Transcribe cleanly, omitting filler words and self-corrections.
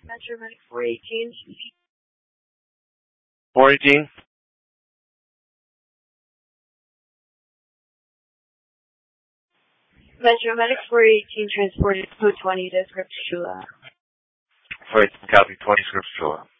Metromedic 418. 418? Metromedic 418 transported code 20 to Scriptula. 418, copy 20 Scriptula.